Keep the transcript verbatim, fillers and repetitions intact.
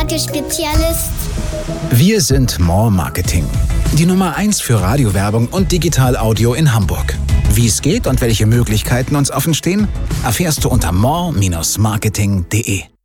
Radiospezialist. Wir sind More Marketing. Die Nummer eins für Radiowerbung und Digital-Audio in Hamburg. Wie es geht und welche Möglichkeiten uns offen stehen, erfährst du unter more Bindestrich marketing punkt de.